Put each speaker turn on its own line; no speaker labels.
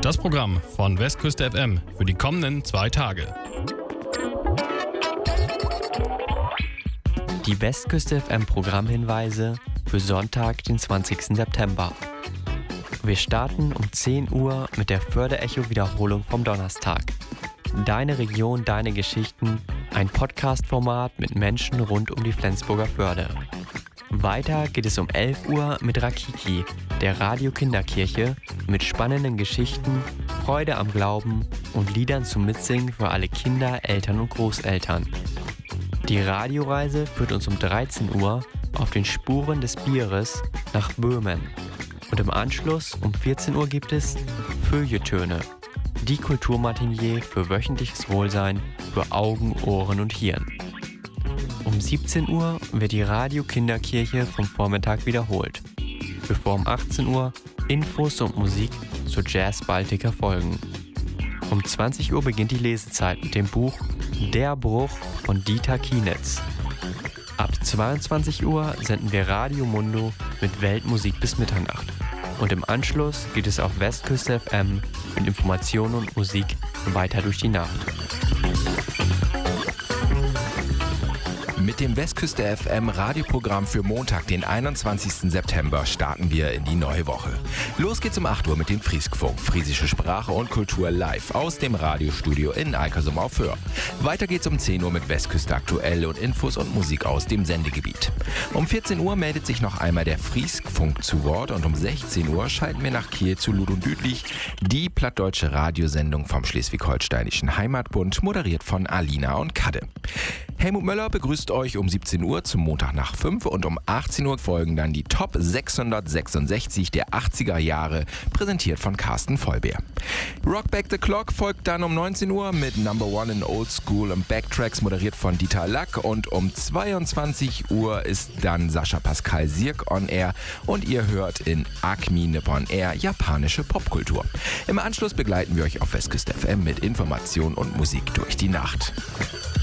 Das Programm von Westküste FM für die kommenden 2 Tage.
Die Westküste FM Programmhinweise für Sonntag, den 20. September. Wir starten um 10 Uhr mit der Förde-Echo-Wiederholung vom Donnerstag. Deine Region, deine Geschichten, ein Podcast-Format mit Menschen rund um die Flensburger Förde. Weiter geht es um 11 Uhr mit Rakiki, der Radio-Kinderkirche, mit spannenden Geschichten, Freude am Glauben und Liedern zum Mitsingen für alle Kinder, Eltern und Großeltern. Die Radioreise führt uns um 13 Uhr auf den Spuren des Bieres nach Böhmen. Und im Anschluss um 14 Uhr gibt es Feuilletöne, die Kulturmatinee für wöchentliches Wohlsein für Augen, Ohren und Hirn. Um 17 Uhr wird die Radio-Kinderkirche vom Vormittag wiederholt, bevor um 18 Uhr Infos und Musik zu Jazz Baltica folgen. Um 20 Uhr beginnt die Lesezeit mit dem Buch Der Bruch von Dieter Kienitz. Ab 22 Uhr senden wir Radio Mundo mit Weltmusik bis Mitternacht. Und im Anschluss geht es auf Westküste FM mit Informationen und Musik weiter durch die Nacht.
Mit dem Westküste FM Radioprogramm für Montag, den 21. September, starten wir in die neue Woche. Los geht's um 8 Uhr mit dem Frieskfunk, friesische Sprache und Kultur live aus dem Radiostudio in Eikersum auf Föhr. Weiter geht's um 10 Uhr mit Westküste aktuell und Infos und Musik aus dem Sendegebiet. Um 14 Uhr meldet sich noch einmal der Frieskfunk zu Wort und um 16 Uhr schalten wir nach Kiel zu Lud und Düdlich, die plattdeutsche Radiosendung vom Schleswig-Holsteinischen Heimatbund, moderiert von Alina und Kadde. Helmut Möller begrüßt euch um 17 Uhr zum Montag nach 5 und um 18 Uhr folgen dann die Top 666 der 80er Jahre, präsentiert von Carsten Vollbeer. Rock Back the Clock folgt dann um 19 Uhr mit Number One in Old School und Backtracks, moderiert von Dieter Lack, und um 22 Uhr ist dann Sascha Pascal Sirk on Air und ihr hört in Acme Nippon Air japanische Popkultur. Im Anschluss begleiten wir euch auf Westküste FM mit Information und Musik durch die Nacht.